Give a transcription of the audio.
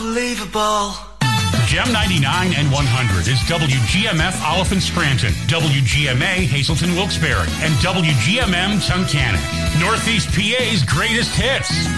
unbelievable. Gem 99 and 100 is WGMF Oliphant Scranton, WGMA Hazleton Wilkes-Barre, and WGMM Tunkhannock. Northeast PA's greatest hits.